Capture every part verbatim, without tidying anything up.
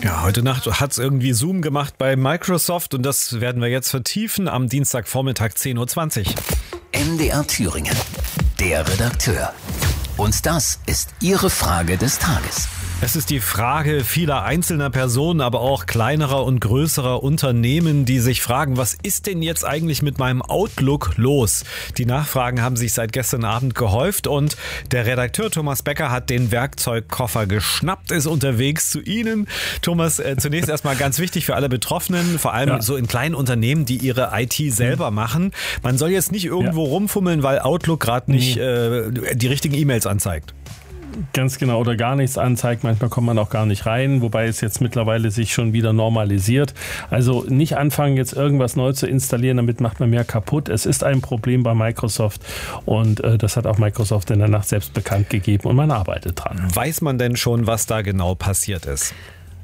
Ja, heute Nacht hat es irgendwie Zoom gemacht bei Microsoft und das werden wir jetzt vertiefen am Dienstagvormittag zehn Uhr zwanzig. M D R Thüringen, der Redakteur. Und das ist Ihre Frage des Tages. Es ist die Frage vieler einzelner Personen, aber auch kleinerer und größerer Unternehmen, die sich fragen, was ist denn jetzt eigentlich mit meinem Outlook los? Die Nachfragen haben sich seit gestern Abend gehäuft und der Redakteur Thomas Becker hat den Werkzeugkoffer geschnappt, ist unterwegs zu Ihnen. Thomas, äh, zunächst erstmal ganz wichtig für alle Betroffenen, vor allem ja. so in kleinen Unternehmen, die ihre I T selber mhm. machen. Man soll jetzt nicht irgendwo ja. rumfummeln, weil Outlook gerade nicht mhm. äh, die richtigen E-Mails anzeigt. Ganz genau, oder gar nichts anzeigt. Manchmal kommt man auch gar nicht rein, wobei es jetzt mittlerweile sich schon wieder normalisiert. Also nicht anfangen, jetzt irgendwas neu zu installieren, damit macht man mehr kaputt. Es ist ein Problem bei Microsoft und äh, das hat auch Microsoft in der Nacht selbst bekannt gegeben und man arbeitet dran. Weiß man denn schon, was da genau passiert ist?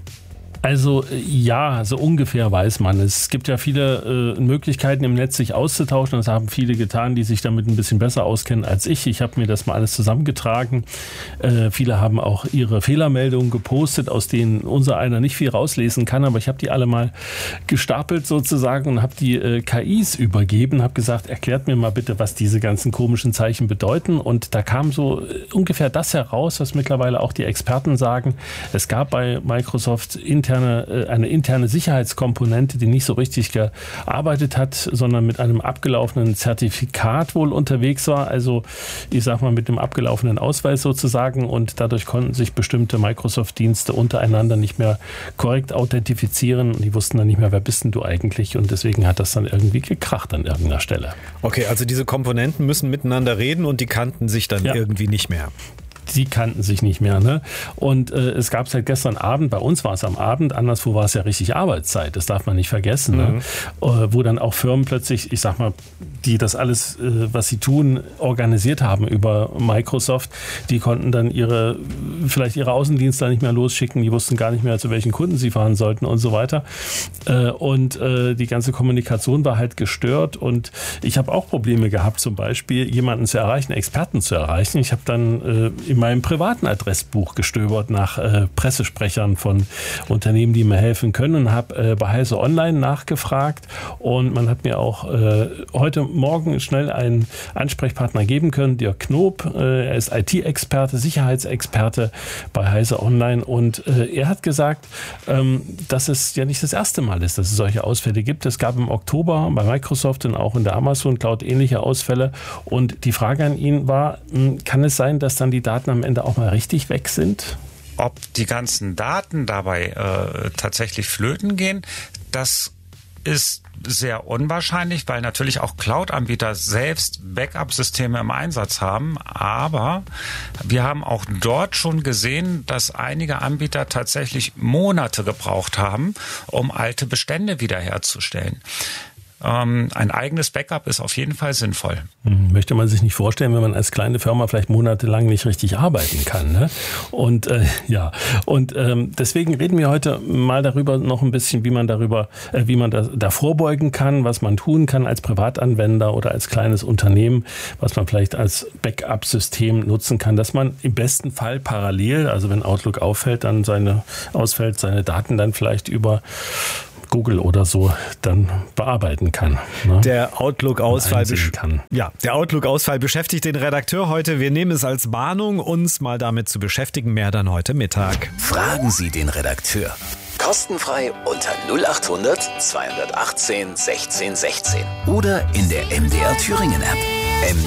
Also ja, so ungefähr weiß man. Es gibt ja viele äh, Möglichkeiten im Netz, sich auszutauschen. Das haben viele getan, die sich damit ein bisschen besser auskennen als ich. Ich habe mir das mal alles zusammengetragen. Äh, viele haben auch ihre Fehlermeldungen gepostet, aus denen unser einer nicht viel rauslesen kann. Aber ich habe die alle mal gestapelt sozusagen und habe die äh, K Is übergeben. Habe gesagt, erklärt mir mal bitte, was diese ganzen komischen Zeichen bedeuten. Und da kam so äh, ungefähr das heraus, was mittlerweile auch die Experten sagen. Es gab bei Microsoft intern eine interne Sicherheitskomponente, die nicht so richtig gearbeitet hat, sondern mit einem abgelaufenen Zertifikat wohl unterwegs war. Also ich sag mal mit dem abgelaufenen Ausweis sozusagen und dadurch konnten sich bestimmte Microsoft-Dienste untereinander nicht mehr korrekt authentifizieren und die wussten dann nicht mehr, wer bist denn du eigentlich und deswegen hat das dann irgendwie gekracht an irgendeiner Stelle. Okay, also diese Komponenten müssen miteinander reden und die kannten sich dann ja. irgendwie nicht mehr. Die kannten sich nicht mehr. Ne? Und äh, es gab seit gestern Abend, bei uns war es am Abend, anderswo war es ja richtig Arbeitszeit, das darf man nicht vergessen, mhm. ne? äh, wo dann auch Firmen plötzlich, ich sag mal, die das alles, äh, was sie tun, organisiert haben über Microsoft, die konnten dann ihre, vielleicht ihre Außendienstler nicht mehr losschicken, die wussten gar nicht mehr, zu welchen Kunden sie fahren sollten und so weiter. Äh, und äh, die ganze Kommunikation war halt gestört und ich habe auch Probleme gehabt, zum Beispiel jemanden zu erreichen, Experten zu erreichen. Ich habe dann äh, im meinem privaten Adressbuch gestöbert nach äh, Pressesprechern von Unternehmen, die mir helfen können und habe äh, bei Heise Online nachgefragt und man hat mir auch äh, heute Morgen schnell einen Ansprechpartner geben können, Dirk Knob, äh, er ist I T-Experte, Sicherheitsexperte bei Heise Online und äh, er hat gesagt, ähm, dass es ja nicht das erste Mal ist, dass es solche Ausfälle gibt. Es gab im Oktober bei Microsoft und auch in der Amazon Cloud ähnliche Ausfälle und die Frage an ihn war, mh, kann es sein, dass dann die Daten am Ende auch mal richtig weg sind? Ob die ganzen Daten dabei äh, tatsächlich flöten gehen, das ist sehr unwahrscheinlich, weil natürlich auch Cloud-Anbieter selbst Backup-Systeme im Einsatz haben. Aber wir haben auch dort schon gesehen, dass einige Anbieter tatsächlich Monate gebraucht haben, um alte Bestände wiederherzustellen. Ähm, ein eigenes Backup ist auf jeden Fall sinnvoll. Möchte man sich nicht vorstellen, wenn man als kleine Firma vielleicht monatelang nicht richtig arbeiten kann. Ne? Und äh, ja, und ähm, deswegen reden wir heute mal darüber noch ein bisschen, wie man darüber, äh, wie man da, da vorbeugen kann, was man tun kann als Privatanwender oder als kleines Unternehmen, was man vielleicht als Backup-System nutzen kann, dass man im besten Fall parallel, also wenn Outlook auffällt, dann seine ausfällt, seine Daten dann vielleicht über Google oder so dann bearbeiten kann. Ne? Der Outlook-Ausfall besch- kann. Ja, der Outlook-Ausfall beschäftigt den Redakteur heute. Wir nehmen es als Mahnung, uns mal damit zu beschäftigen. Mehr dann heute Mittag. Fragen Sie den Redakteur. Kostenfrei unter null acht hundert zweihundertachtzehn sechzehn sechzehn oder in der M D R Thüringen App. M